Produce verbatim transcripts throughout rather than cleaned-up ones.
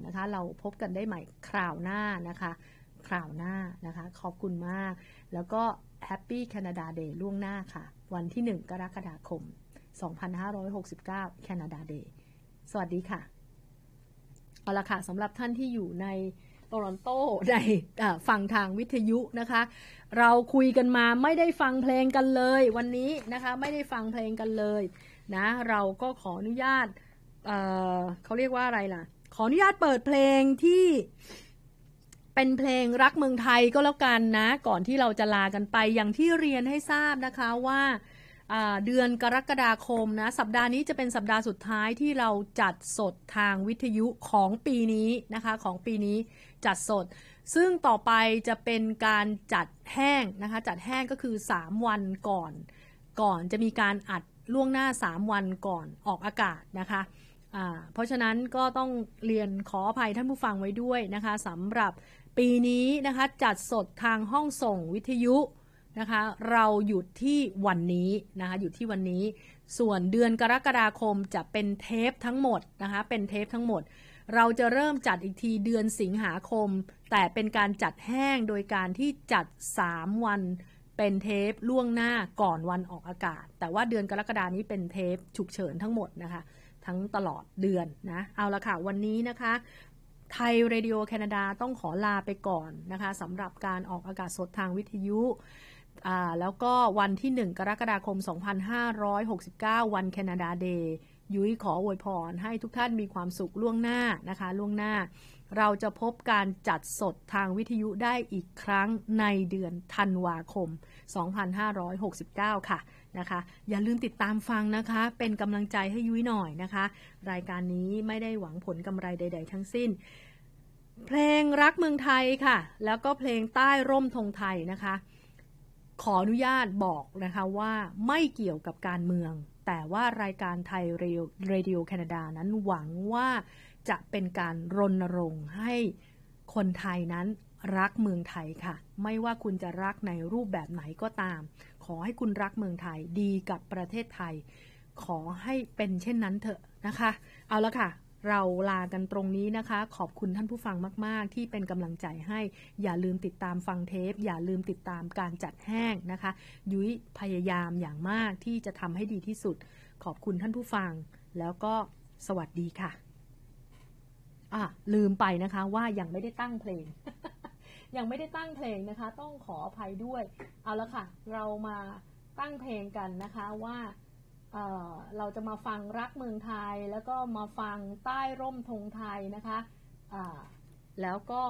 นะคะเราพบกันได้ใหม่คราวหน้านะคะคราวหน้านะคะขอบคุณมากแล้วก็ Happy Canada Day ล่วงหน้าค่ะวันที่หนึ่งกรกฎาคมสองพันห้าร้อยหกสิบเก้า Canada Day สวัสดีค่ะเอาละค่ะสำหรับท่านที่อยู่ในโตรอนโตในฟังทางวิทยุนะคะเราคุยกันมาไม่ได้ฟังเพลงกันเลยวันนี้นะคะไม่ได้ฟังเพลงกันเลยนะเราก็ขออนุญาต เอ่อ เขาเรียกว่าอะไรล่ะขออนุญาตเปิดเพลงที่เป็นเพลงรักเมืองไทยก็แล้วกันนะก่อนที่เราจะลากันไปอย่างที่เรียนให้ทราบนะคะว่าเดือนกรกฎาคมนะสัปดาห์นี้จะเป็นสัปดาห์สุดท้ายที่เราจัดสดทางวิทยุของปีนี้นะคะของปีนี้จัดสดซึ่งต่อไปจะเป็นการจัดแห้งนะคะจัดแห้งก็คือสามวันก่อนก่อนจะมีการอัดล่วงหน้าสามวันก่อนออกอากาศนะคะอ่าเพราะฉะนั้นก็ต้องเรียนขออภัยท่านผู้ฟังไว้ด้วยนะคะสำหรับปีนี้นะคะจัดสดทางห้องส่งวิทยุนะคะเราหยุดที่วันนี้นะคะหยุดที่วันนี้ส่วนเดือนกรกฎาคมจะเป็นเทปทั้งหมดนะคะเป็นเทปทั้งหมดเราจะเริ่มจัดอีกทีเดือนสิงหาคมแต่เป็นการจัดแห้งโดยการที่จัดสามวันเป็นเทปล่วงหน้าก่อนวันออกอากาศแต่ว่าเดือนกรกฎานี้เป็นเทปฉุกเฉินทั้งหมดนะคะทั้งตลอดเดือนนะเอาละค่ะวันนี้นะคะไทยเรดิโอแคนาดาต้องขอลาไปก่อนนะคะสำหรับการออกอากาศสดทางวิทยุอ่าแล้วก็วันที่หนึ่งกรกฎาคมสองพันห้าร้อยหกสิบเก้าวันแคนาดาเดย์ยุ้ยขออวยพรให้ทุกท่านมีความสุขล่วงหน้านะคะล่วงหน้าเราจะพบการจัดสดทางวิทยุได้อีกครั้งในเดือนธันวาคมสองพันห้าร้อยหกสิบเก้าค่ะนะคะอย่าลืมติดตามฟังนะคะเป็นกำลังใจให้ยุ้ยหน่อยนะคะรายการนี้ไม่ได้หวังผลกำไรใดๆทั้งสิ้นเพลงรักเมืองไทยค่ะแล้วก็เพลงใต้ร่มธงไทยนะคะขออนุญาตบอกนะคะว่าไม่เกี่ยวกับการเมืองแต่ว่ารายการไทยเรดิโอแคนาดานั้นหวังว่าจะเป็นการรณรงค์ให้คนไทยนั้นรักเมืองไทยค่ะไม่ว่าคุณจะรักในรูปแบบไหนก็ตามขอให้คุณรักเมืองไทยดีกับประเทศไทยขอให้เป็นเช่นนั้นเถอะนะคะเอาละค่ะเราลากันตรงนี้นะคะขอบคุณท่านผู้ฟังมากๆที่เป็นกำลังใจให้อย่าลืมติดตามฟังเทปอย่าลืมติดตามการจัดแห้งนะคะยุ้ยพยายามอย่างมากที่จะทำให้ดีที่สุดขอบคุณท่านผู้ฟังแล้วก็สวัสดีค่ะอ่ะลืมไปนะคะว่ายังไม่ได้ตั้งเพลง ยังไม่ได้ตั้งเพลงนะคะต้องขออภัยด้วยเอาละค่ะเรามาตั้งเพลงกันนะคะว่าเอ่อเราจะมาฟังรักเมืองไทยแล้วก็มาฟังใต้ร่มธงไทยนะคะอ่าแล้วก็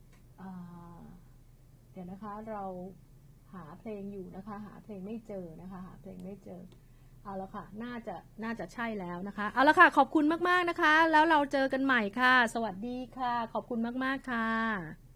เดี๋ยวนะคะเราหาเพลงอยู่นะคะหาเพลงไม่เจอนะคะหาเพลงไม่เจอเอาละค่ะน่าจะน่าจะใช่แล้วนะคะเอาละค่ะขอบคุณมากๆนะคะแล้วเราเจอกันใหม่ค่ะสวัสดีค่ะขอบคุณมากๆค่ะ